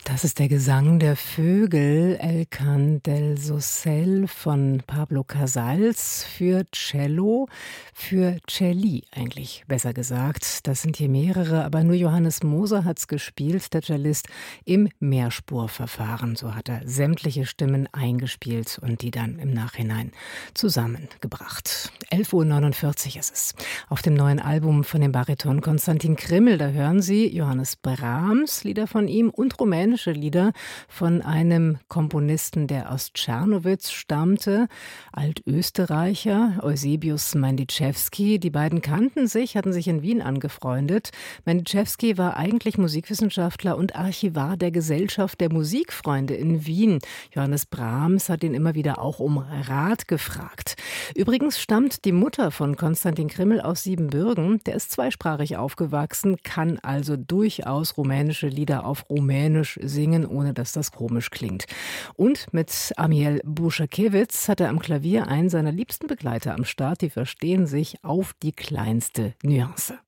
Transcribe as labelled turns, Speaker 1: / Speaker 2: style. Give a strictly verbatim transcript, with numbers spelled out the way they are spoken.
Speaker 1: Das ist der Gesang der Vögel, El Can del Sossel von Pablo Casals für Cello, für Celli eigentlich, besser gesagt. Das sind hier mehrere, aber nur Johannes Moser hat's gespielt, der Cellist, im Mehrspurverfahren. So hat er sämtliche Stimmen eingespielt und die dann im Nachhinein zusammengebracht. elf Uhr neunundvierzig ist es. Auf dem neuen Album von dem Bariton Konstantin Krimmel, da hören Sie Johannes Brahms, Lieder von ihm und rumänische Lieder von einem Komponisten, der aus Czernowitz stammte, Altösterreicher, Eusebius Mendiszewski. Die beiden kannten sich, hatten sich in Wien angefreundet. Mendiszewski war eigentlich Musikwissenschaftler und Archivar der Gesellschaft der Musikfreunde in Wien. Johannes Brahms hat ihn immer wieder auch um Rat gefragt. Übrigens stammt die Mutter von Konstantin Krimmel aus Siebenbürgen. Der ist zweisprachig aufgewachsen, kann also durchaus rumänische Lieder auf Rumänisch singen, ohne dass das komisch klingt. Und mit Amiel Buschakewitz hat er am Klavier einen seiner liebsten Begleiter am Start. Die verstehen sich auf die kleinste Nuance.